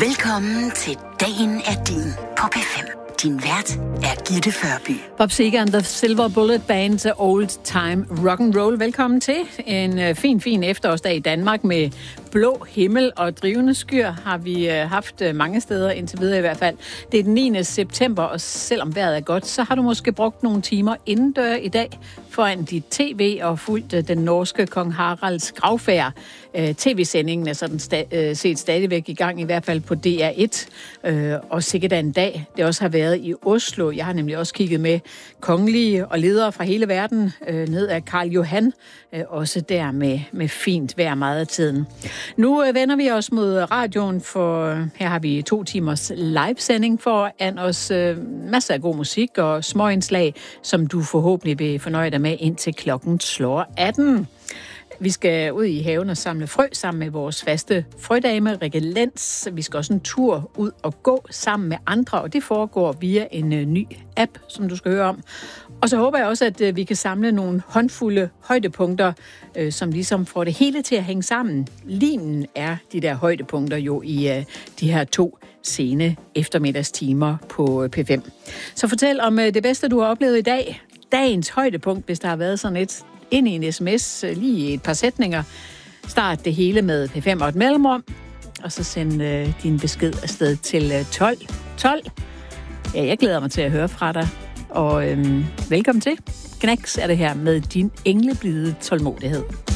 Velkommen til Dagen er din på P5. Din vært er Gitte Førby. Bob Seger and the Silver Bullet Band's Old Time Rock and Roll. Velkommen til. En fin efterårsdag i Danmark med blå himmel og drivende skyer har vi haft mange steder indtil videre i hvert fald. Det er den 9. september, og selvom vejret er godt, så har du måske brugt nogle timer indendør i dag foran dit tv og fulgt den norske kong Haralds gravfærd. TV-sendingen er sådan set stadigvæk i gang, i hvert fald på DR1, og sikkert en dag. Det også har været i Oslo. Jeg har nemlig også kigget med kongelige og ledere fra hele verden ned ad Karl Johan, også der med fint vejr meget af tiden. Nu vender vi os mod radioen, for her har vi 2 timers livesending foran os. Masser af god musik og småindslag, som du forhåbentlig vil fornøje dig med, indtil klokken slår 18. Vi skal ud i haven og samle frø sammen med vores faste frødame, Rikke Lenz. Vi skal også en tur ud og gå sammen med andre, og det foregår via en ny app, som du skal høre om. Og så håber jeg også, at vi kan samle nogle håndfulde højdepunkter, som ligesom får det hele til at hænge sammen. Limen er de der højdepunkter jo i de her 2 sene eftermiddagstimer på P5. Så fortæl om det bedste, du har oplevet i dag. Dagens højdepunkt, hvis der har været sådan et ind i en sms, lige et par sætninger. Start det hele med P5 og et mellemrum, og så send din besked afsted til 12. Ja, jeg glæder mig til at høre fra dig, og velkommen til. Knacks er det her med din engleblide tålmodighed.